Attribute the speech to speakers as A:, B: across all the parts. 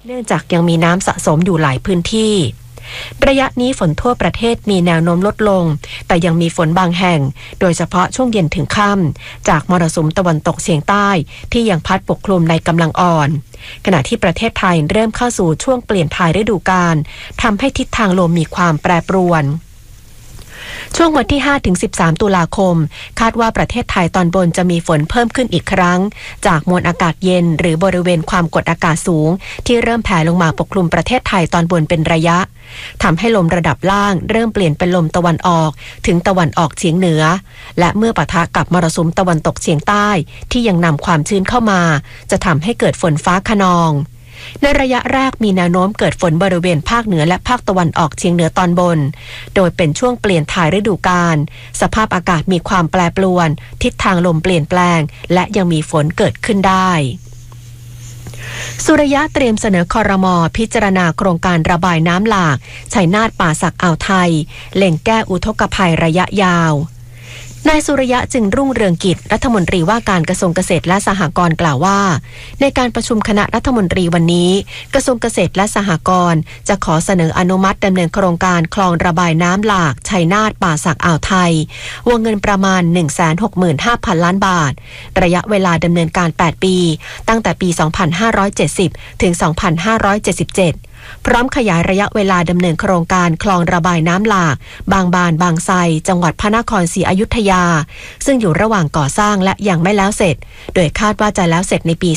A: เนื่องจากยังมีน้ำสะสมอยู่หลายพื้นที่ระยะนี้ฝนทั่วประเทศมีแนวโน้มลดลงแต่ยังมีฝนบางแห่งโดยเฉพาะช่วงเย็นถึงค่ำจากมรสุมตะวันตกเฉียงใต้ที่ยังพัดปกคลุมในกำลังอ่อนขณะที่ประเทศไทยเริ่มเข้าสู่ช่วงเปลี่ยนถ่ายฤดูกาลทำให้ทิศทางลมมีความแปรปรวนช่วงวันที่ 5-13 ตุลาคมคาดว่าประเทศไทยตอนบนจะมีฝนเพิ่มขึ้นอีกครั้งจากมวลอากาศเย็นหรือบริเวณความกดอากาศสูงที่เริ่มแผ่ลงมาปกคลุมประเทศไทยตอนบนเป็นระยะทำให้ลมระดับล่างเริ่มเปลี่ยนเป็นลมตะวันออกถึงตะวันออกเฉียงเหนือและเมื่อปะทะกับมรสุมตะวันตกเฉียงใต้ที่ยังนำความชื้นเข้ามาจะทำให้เกิดฝนฟ้าคะนองในระยะแรกมีแนวโน้มเกิดฝนบริเวณภาคเหนือและภาคตะวันออกเฉียงเหนือตอนบนโดยเป็นช่วงเปลี่ยนถ่ายฤดูกาลสภาพอากาศมีความแปรปรวนทิศทางลมเปลี่ยนแปลงและยังมีฝนเกิดขึ้นได้สุริยะเตรียมเสนอครม.พิจารณาโครงการระบายน้ำหลากชัยนาทป่าสักอ่าวไทยเล็งแก้อุทกภัยระยะยาวนายสุริยะจึงรุ่งเรืองกิจรัฐมนตรีว่าการกระทรวงเกษตรและสหกรณ์กล่าวว่าในการประชุมคณะรัฐมนตรีวันนี้กระทรวงเกษตรและสหกรณ์จะขอเสนออนุมัติดำเนินโครงการคลองระบายน้ำหลากชัยนาทป่าสักอ่าวไทยวงเงินประมาณ 165,000 ล้านบาทระยะเวลาดำเนินการ8ปีตั้งแต่ปี 2570 ถึง 2577พร้อมขยายระยะเวลาดำเนินโครงการคลองระบายน้ำหลากบางบานบางไทรจังหวัดพระนครศรีอยุธยาซึ่งอยู่ระหว่างก่อสร้างและยังไม่แล้วเสร็จโดยคาดว่าจะแล้วเสร็จในปี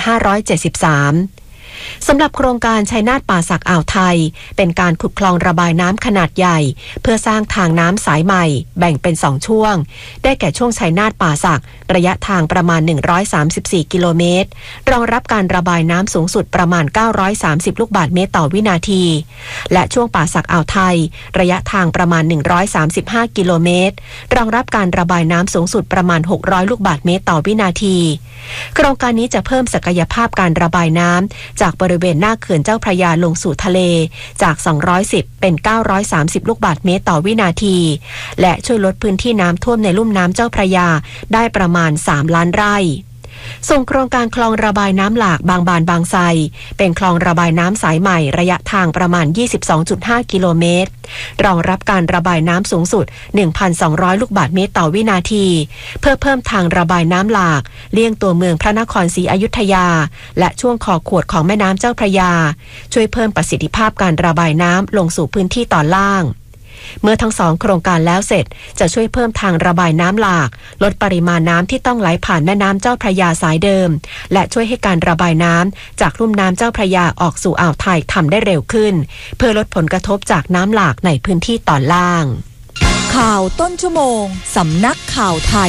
A: 2573สำหรับโครงการชัยนาทป่าสักอ่าวไทยเป็นการขุดคลองระบายน้ำขนาดใหญ่เพื่อสร้างทางน้ำสายใหม่แบ่งเป็น2ช่วงได้แก่ช่วงชัยนาทป่าสักระยะทางประมาณ134กิโลเมตรรองรับการระบายน้ำสูงสุดประมาณ930ลูกบาศก์เมตรต่อวินาทีและช่วงป่าสักอ่าวไทยระยะทางประมาณ135กิโลเมตรรองรับการระบายน้ำสูงสุดประมาณ600ลูกบาศก์เมตรต่อวินาทีโครงการนี้จะเพิ่มศักยภาพการระบายน้ำจากบริเวณหน้าเขื่อนเจ้าพระยาลงสู่ทะเลจาก210เป็น930ลูกบาศก์เมตรต่อวินาทีและช่วยลดพื้นที่น้ำท่วมในลุ่มน้ำเจ้าพระยาได้ประมาณ3ล้านไร่ส่งโครงการคลองระบายน้ำหลากบางบานบางไทรเป็นคลองระบายน้ำสายใหม่ระยะทางประมาณ 22.5 กิโลเมตรรองรับการระบายน้ำสูงสุด 1,200 ลูกบาศก์เมตรต่อวินาทีเพื่อเพิ่มทางระบายน้ำหลากเลี่ยงตัวเมืองพระนครศรีอยุธยาและช่วงคอขวดของแม่น้ำเจ้าพระยาช่วยเพิ่มประสิทธิภาพการระบายน้ำลงสู่พื้นที่ตอนล่างเมื่อทั้ง2โครงการแล้วเสร็จจะช่วยเพิ่มทางระบายน้ำหลากลดปริมาณน้ำที่ต้องไหลผ่านแม่น้ำเจ้าพระยาสายเดิมและช่วยให้การระบายน้ำจากลุ่มน้ำเจ้าพระยาออกสู่อ่าวไทยทำได้เร็วขึ้นเพื่อลดผลกระทบจากน้ำหลากในพื้นที่ตอนล่าง
B: ข่าวต้นชั่วโมงสำนักข่าวไทย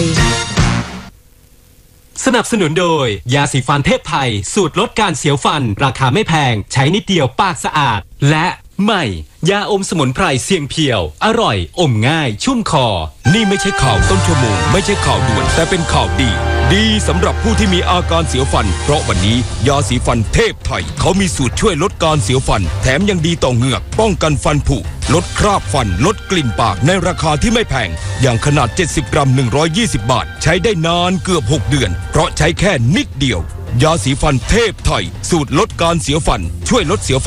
C: สนับสนุนโดยยาสีฟันเทพไทยสูตรลดการเสียวฟันราคาไม่แพงใช้นิดเดียวปากสะอาดและใหม่ยาอมสมุนไพรเสียงเพียวอร่อยอมง่ายชุ่มคอ
D: นี่ไม่ใช่ข่าวต้นชั่วโมงไม่ใช่ข่าวด่วนแต่เป็นข่าวดีสำหรับผู้ที่มีอาการเสียวฟันเพราะวันนี้ยาสีฟันเทพไทยเขามีสูตรช่วยลดการเสียวฟันแถมยังดีต่อเหงือกป้องกันฟันผุลดคราบฟันลดกลิ่นปากในราคาที่ไม่แพงอย่างขนาด70กรัม120บาทใช้ได้นานเกือบ6เดือนเพราะใช้แค่นิดเดียวยาสีฟันเทพไทยสูตรลดการเสียวฟันช่วยลดเสียว